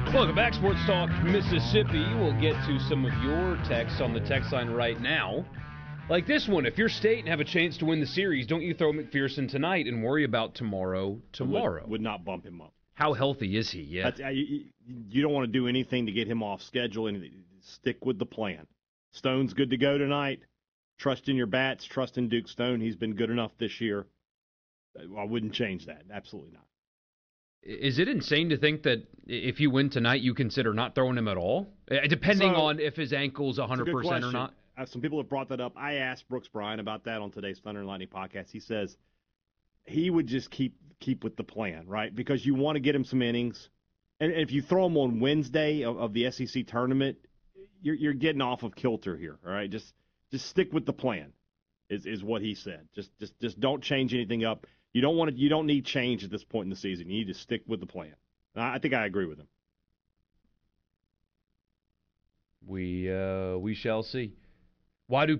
Welcome back, Sports Talk Mississippi. We'll get to some of your texts on the text line right now. Like this one, if you're State and have a chance to win the series, don't you throw McPherson tonight and worry about tomorrow? Would not bump him up. How healthy is he? Yeah. You don't want to do anything to get him off schedule, and stick with the plan. Stone's good to go tonight. Trust in your bats. Trust in Duke Stone. He's been good enough this year. I wouldn't change that. Absolutely not. Is it insane to think that if you win tonight, you consider not throwing him at all? Depending on if his ankle's 100% or not? Some people have brought that up. I asked Brooks Bryan about that on today's Thunder and Lightning podcast. He says he would just keep with the plan, right? Because you want to get him some innings. And if you throw him on Wednesday of the SEC tournament, you're getting off of kilter here, all right? Just stick with the plan is what he said. Just don't change anything up. You don't need change at this point in the season. You need to stick with the plan. And I think I agree with him. We shall see. Why do